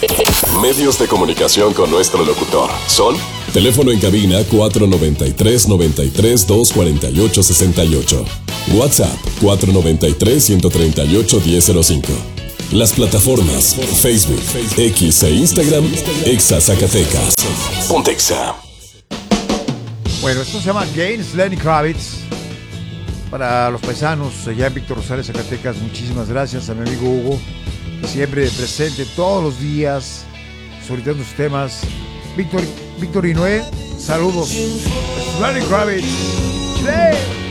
Medios de comunicación con nuestro locutor son: teléfono en cabina 493-93-248-68. WhatsApp 493-138-1005. Las plataformas Facebook, X e Instagram, Exa Zacatecas. Pontexa. Bueno, esto se llama Gaines, Lenny Kravitz. Para los paisanos allá en Víctor Rosales, Zacatecas, muchísimas gracias a mi amigo Hugo, que siempre presente todos los días, solicitando sus temas. Víctor y Noé, saludos. Lenny Kravitz. ¡Chile!